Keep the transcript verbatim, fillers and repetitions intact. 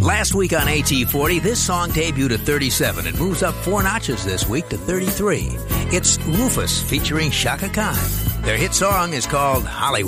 Last week on A T forty, this song debuted at thirty-seven and moves up four notches this week to thirty-three. It's Rufus featuring Shaka Khan. Their hit song is called Hollywood.